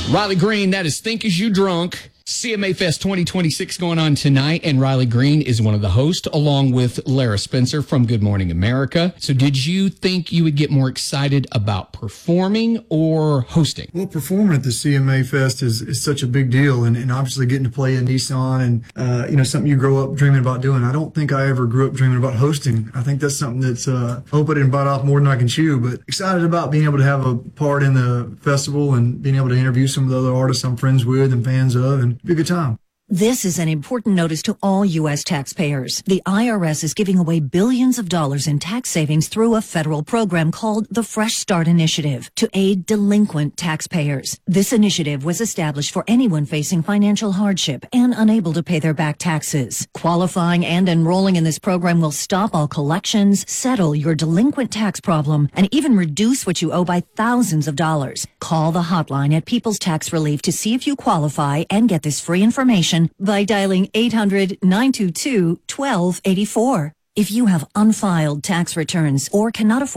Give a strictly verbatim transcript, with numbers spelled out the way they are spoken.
Riley Green, that is Think As You Drunk. C M A Fest twenty twenty-six going on tonight, and Riley Green is one of the hosts, along with Lara Spencer from Good Morning America. So did you think you would get more excited about performing or hosting? Well, performing at the C M A Fest is, is such a big deal, and, and obviously getting to play in Nissan and, uh, you know, something you grow up dreaming about doing. I don't think I ever grew up dreaming about hosting. I think that's something that's, uh, I hope I didn't bite off more than I can chew, but excited about being able to have a part in the festival and being able to interview some of the other artists I'm friends with and fans of, and be a good time. This is an important notice to all U S taxpayers. The I R S is giving away billions of dollars in tax savings through a federal program called the Fresh Start Initiative to aid delinquent taxpayers. This initiative was established for anyone facing financial hardship and unable to pay their back taxes. Qualifying and enrolling in this program will stop all collections, settle your delinquent tax problem, and even reduce what you owe by thousands of dollars. Call the hotline at People's Tax Relief to see if you qualify and get this free information by dialing eight hundred, nine two two, one two eight four. If you have unfiled tax returns or cannot afford